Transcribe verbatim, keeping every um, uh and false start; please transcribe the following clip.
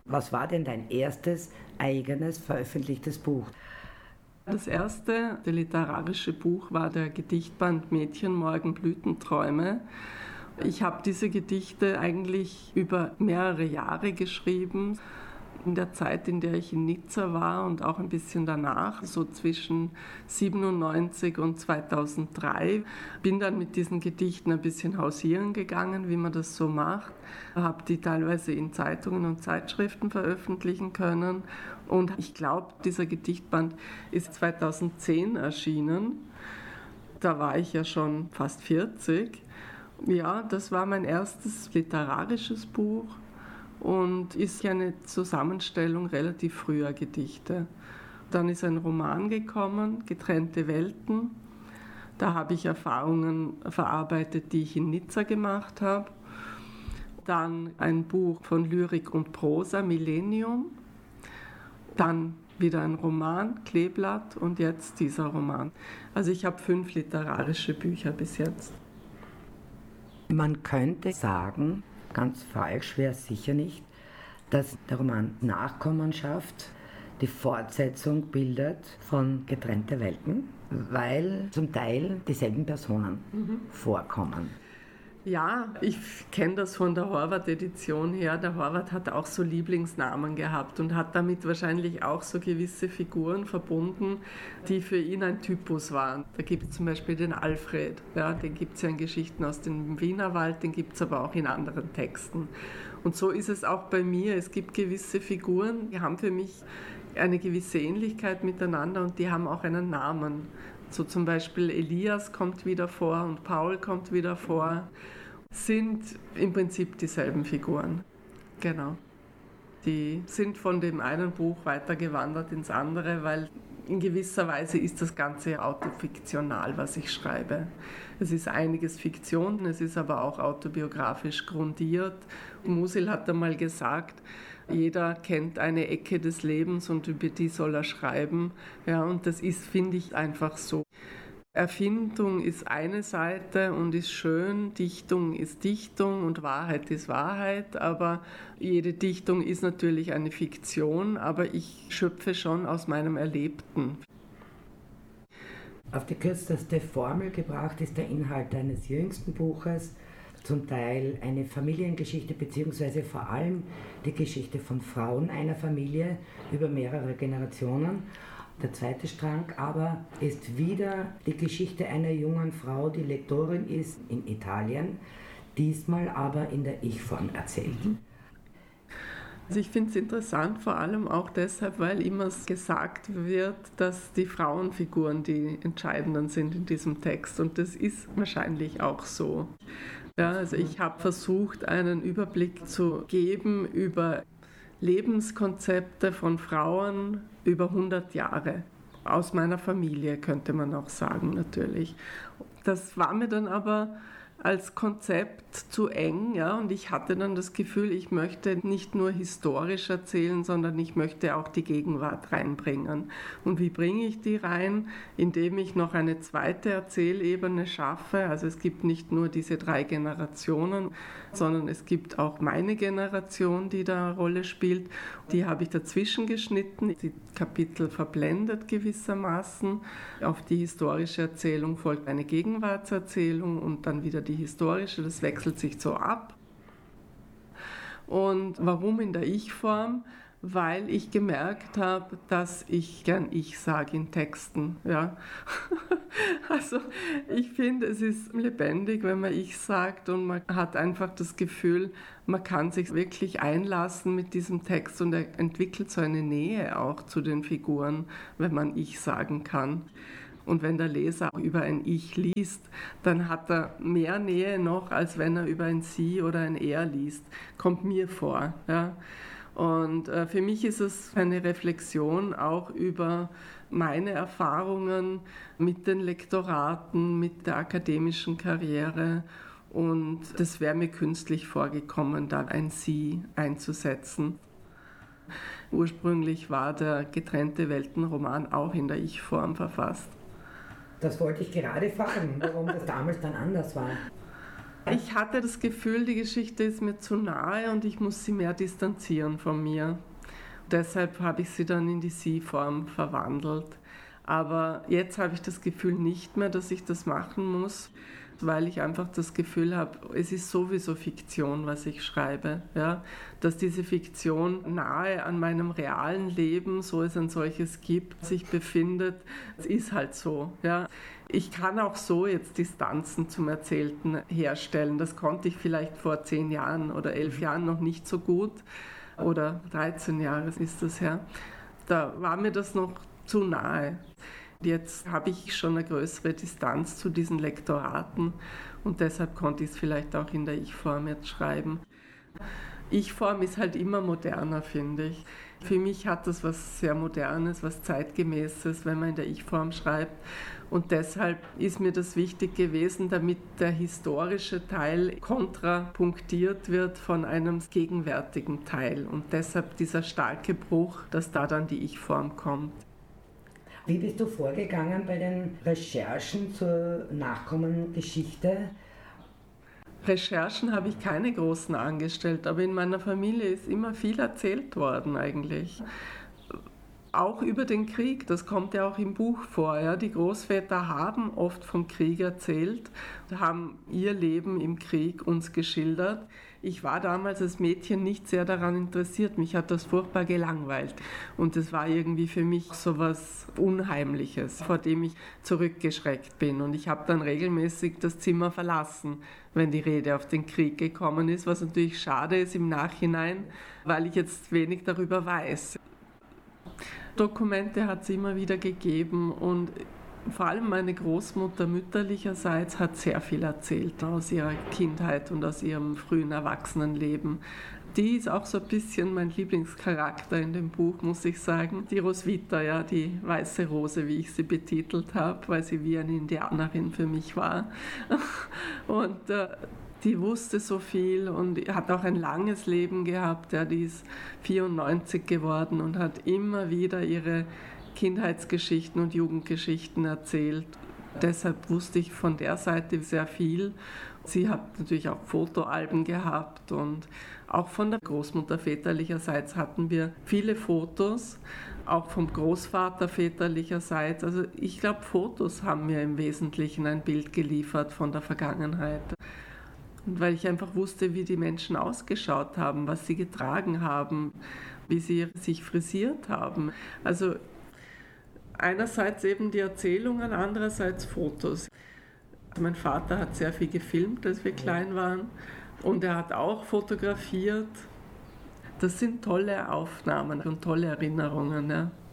Was war denn dein erstes eigenes veröffentlichtes Buch? Das erste der literarische Buch war der Gedichtband Mädchen morgen Blütenträume. Ich habe diese Gedichte eigentlich über mehrere Jahre geschrieben. In der Zeit, in der ich in Nizza war und auch ein bisschen danach, so zwischen siebenundneunzig und zweitausenddrei, bin dann mit diesen Gedichten ein bisschen hausieren gegangen, wie man das so macht. Habe die teilweise in Zeitungen und Zeitschriften veröffentlichen können. Und ich glaube, dieser Gedichtband ist zweitausendzehn erschienen. Da war ich ja schon fast vierzig. Ja, das war mein erstes literarisches Buch. Und ist ja eine Zusammenstellung relativ früher Gedichte. Dann ist ein Roman gekommen, Getrennte Welten. Da habe ich Erfahrungen verarbeitet, die ich in Nizza gemacht habe. Dann ein Buch von Lyrik und Prosa, Millennium. Dann wieder ein Roman, Kleeblatt, und jetzt dieser Roman. Also ich habe fünf literarische Bücher bis jetzt. Man könnte sagen, ganz falsch wäre es sicher nicht, dass der Roman Nachkommenschaft die Fortsetzung bildet von Getrennte Welten, weil zum Teil dieselben Personen mhm. vorkommen. Ja, ich kenne das von der Horvath-Edition her. Der Horvath hat auch so Lieblingsnamen gehabt und hat damit wahrscheinlich auch so gewisse Figuren verbunden, die für ihn ein Typus waren. Da gibt es zum Beispiel den Alfred, ja, den gibt es ja in Geschichten aus dem Wienerwald, den gibt es aber auch in anderen Texten. Und so ist es auch bei mir. Es gibt gewisse Figuren, die haben für mich eine gewisse Ähnlichkeit miteinander und die haben auch einen Namen. So zum Beispiel Elias kommt wieder vor und Paul kommt wieder vor, sind im Prinzip dieselben Figuren. Genau. Die sind von dem einen Buch weitergewandert ins andere, weil in gewisser Weise ist das Ganze autofiktional, was ich schreibe. Es ist einiges Fiktion, es ist aber auch autobiografisch grundiert. Musil hat einmal gesagt, jeder kennt eine Ecke des Lebens und über die soll er schreiben. Ja, und das ist, finde ich, einfach so. Erfindung ist eine Seite und ist schön, Dichtung ist Dichtung und Wahrheit ist Wahrheit, aber jede Dichtung ist natürlich eine Fiktion, aber ich schöpfe schon aus meinem Erlebten. Auf die kürzeste Formel gebracht ist der Inhalt deines jüngsten Buches, zum Teil eine Familiengeschichte beziehungsweise vor allem die Geschichte von Frauen einer Familie über mehrere Generationen. Der zweite Strang aber ist wieder die Geschichte einer jungen Frau, die Lektorin ist in Italien, diesmal aber in der Ich-Form erzählt. Also ich finde es interessant, vor allem auch deshalb, weil immer gesagt wird, dass die Frauenfiguren die entscheidenden sind in diesem Text und das ist wahrscheinlich auch so. Ja, also ich habe versucht, einen Überblick zu geben über Lebenskonzepte von Frauen über hundert Jahre. Aus meiner Familie, könnte man auch sagen, natürlich. Das war mir dann aber als Konzept zu eng, ja, und ich hatte dann das Gefühl, ich möchte nicht nur historisch erzählen, sondern ich möchte auch die Gegenwart reinbringen. Und wie bringe ich die rein? Indem ich noch eine zweite Erzählebene schaffe. Also es gibt nicht nur diese drei Generationen, sondern es gibt auch meine Generation, die da eine Rolle spielt. Die habe ich dazwischen geschnitten, die Kapitel verblendet gewissermaßen. Auf die historische Erzählung folgt eine Gegenwartserzählung und dann wieder die die historische, das wechselt sich so ab. Und warum in der Ich-Form? Weil ich gemerkt habe, dass ich gern Ich sage in Texten. Ja. Also ich finde, es ist lebendig, wenn man Ich sagt und man hat einfach das Gefühl, man kann sich wirklich einlassen mit diesem Text und er entwickelt so eine Nähe auch zu den Figuren, wenn man Ich sagen kann. Und wenn der Leser auch über ein Ich liest, dann hat er mehr Nähe noch, als wenn er über ein Sie oder ein Er liest. Kommt mir vor. Ja. Und äh, für mich ist es eine Reflexion auch über meine Erfahrungen mit den Lektoraten, mit der akademischen Karriere. Und das wäre mir künstlich vorgekommen, da ein Sie einzusetzen. Ursprünglich war der Getrennte Welten-Roman auch in der Ich-Form verfasst. Das wollte ich gerade fragen, warum das damals dann anders war. Ich hatte das Gefühl, die Geschichte ist mir zu nahe und ich muss sie mehr distanzieren von mir. Deshalb habe ich sie dann in die Sie-Form verwandelt. Aber jetzt habe ich das Gefühl nicht mehr, dass ich das machen muss, weil ich einfach das Gefühl habe, es ist sowieso Fiktion, was ich schreibe. Ja? Dass diese Fiktion nahe an meinem realen Leben, so es ein solches gibt, sich befindet, es ist halt so. Ja? Ich kann auch so jetzt Distanzen zum Erzählten herstellen. Das konnte ich vielleicht vor zehn Jahren oder elf Jahren noch nicht so gut. Oder dreizehn Jahre ist das her. Da war mir das noch zu nahe. Jetzt habe ich schon eine größere Distanz zu diesen Lektoraten und deshalb konnte ich es vielleicht auch in der Ich-Form jetzt schreiben. Ich-Form ist halt immer moderner, finde ich. Für mich hat das was sehr Modernes, was Zeitgemäßes, wenn man in der Ich-Form schreibt. Und deshalb ist mir das wichtig gewesen, damit der historische Teil kontrapunktiert wird von einem gegenwärtigen Teil. Und deshalb dieser starke Bruch, dass da dann die Ich-Form kommt. Wie bist du vorgegangen bei den Recherchen zur Nachkommengeschichte? Recherchen habe ich keine großen angestellt, aber in meiner Familie ist immer viel erzählt worden eigentlich. Auch über den Krieg, das kommt ja auch im Buch vor. Ja? Die Großväter haben oft vom Krieg erzählt, haben ihr Leben im Krieg uns geschildert. Ich war damals als Mädchen nicht sehr daran interessiert, mich hat das furchtbar gelangweilt. Und es war irgendwie für mich so etwas Unheimliches, vor dem ich zurückgeschreckt bin. Und ich habe dann regelmäßig das Zimmer verlassen, wenn die Rede auf den Krieg gekommen ist, was natürlich schade ist im Nachhinein, weil ich jetzt wenig darüber weiß. Dokumente hat es immer wieder gegeben und vor allem meine Großmutter mütterlicherseits hat sehr viel erzählt aus ihrer Kindheit und aus ihrem frühen Erwachsenenleben. Die ist auch so ein bisschen mein Lieblingscharakter in dem Buch, muss ich sagen. Die Roswitha, ja, die weiße Rose, wie ich sie betitelt habe, weil sie wie eine Indianerin für mich war. Und äh, die wusste so viel und hat auch ein langes Leben gehabt. Ja, die ist vierundneunzig geworden und hat immer wieder ihre Kindheitsgeschichten und Jugendgeschichten erzählt. Deshalb wusste ich von der Seite sehr viel. Sie hat natürlich auch Fotoalben gehabt und auch von der Großmutter väterlicherseits hatten wir viele Fotos, auch vom Großvater väterlicherseits. Also ich glaube, Fotos haben mir im Wesentlichen ein Bild geliefert von der Vergangenheit. Und weil ich einfach wusste, wie die Menschen ausgeschaut haben, was sie getragen haben, wie sie sich frisiert haben. Also einerseits eben die Erzählungen, andererseits Fotos. Mein Vater hat sehr viel gefilmt, als wir klein waren, und er hat auch fotografiert. Das sind tolle Aufnahmen und tolle Erinnerungen. Ja.